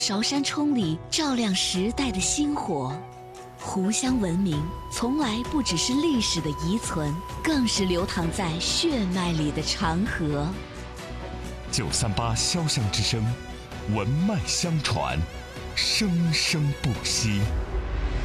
韶山冲里照亮时代的星火。湖湘文明从来不只是历史的遗存，更是流淌在血脉里的长河。 938潇湘之声，文脉相传，生生不息。